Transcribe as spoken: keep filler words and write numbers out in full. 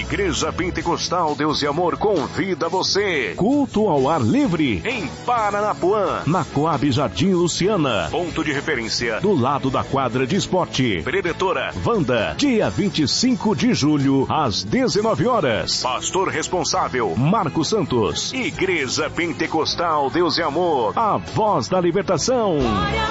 Igreja Pentecostal Deus e Amor convida você. Culto ao ar livre em Paranapuã, na Coab Jardim Luciana. Ponto de referência do lado da quadra de esporte. Predetora Wanda, dia vinte e cinco de julho, às dezenove horas. Pastor responsável Marcos Santos. Igreja Pentecostal Deus e Amor, a voz da libertação.